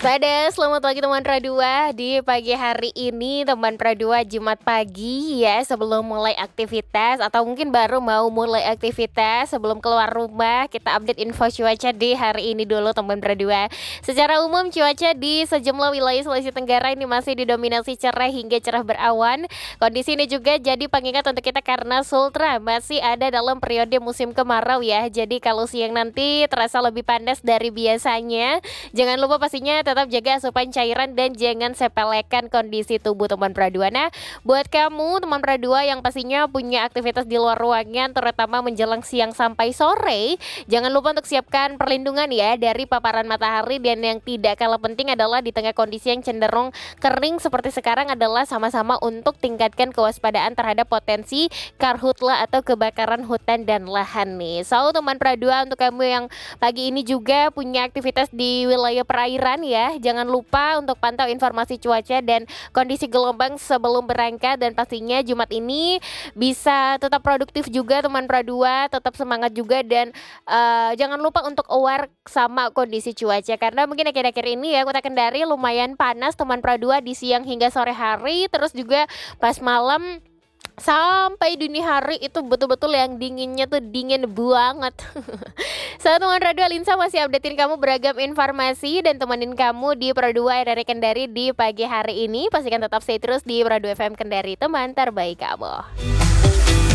Waspada, selamat pagi teman Pradua. Di pagi hari ini teman Pradua Jumat pagi ya, sebelum mulai aktivitas atau mungkin baru mau mulai aktivitas sebelum keluar rumah, kita update info cuaca di hari ini dulu teman Pradua. Secara umum cuaca di sejumlah wilayah Sulawesi Tenggara ini masih didominasi cerah hingga cerah berawan. Kondisi ini juga jadi pengingat untuk kita karena Sultra masih ada dalam periode musim kemarau ya. Jadi kalau siang nanti terasa lebih panas dari biasanya. Jangan lupa pastinya tetap jaga asupan cairan dan jangan sepelekan kondisi tubuh teman Pradua. Nah, buat kamu teman Pradua yang pastinya punya aktivitas di luar ruangan terutama menjelang siang sampai sore, jangan lupa untuk siapkan perlindungan ya dari paparan matahari, dan yang tidak kalah penting adalah di tengah kondisi yang cenderung kering seperti sekarang adalah sama-sama untuk tingkatkan kewaspadaan terhadap potensi karhutla atau kebakaran hutan dan lahan nih. So, teman Pradua, untuk kamu yang pagi ini juga punya aktivitas di wilayah perairan ya, jangan lupa untuk pantau informasi cuaca dan kondisi gelombang sebelum berangkat, dan pastinya Jumat ini bisa tetap produktif juga teman Pradua, tetap semangat juga, dan jangan lupa untuk aware sama kondisi cuaca karena mungkin akhir-akhir ini ya Kota Kendari lumayan panas teman Pradua di siang hingga sore hari, terus juga pas malam sampai dini hari itu betul-betul yang dinginnya tuh dingin banget. Saat teman Pradua, Linsa masih updatein kamu beragam informasi dan temenin kamu di Pradua dari Kendari di pagi hari ini. Pastikan tetap stay terus di Pradua FM Kendari, teman terbaik kamu.